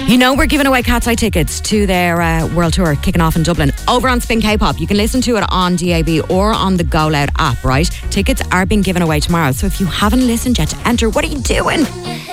You know, we're giving away Cat's Eye tickets to their world tour kicking off in Dublin over on Spin K-Pop. You can listen to it on DAB or on the Go Loud app, right? Tickets are being given away tomorrow. So if you haven't listened yet to enter, what are you doing?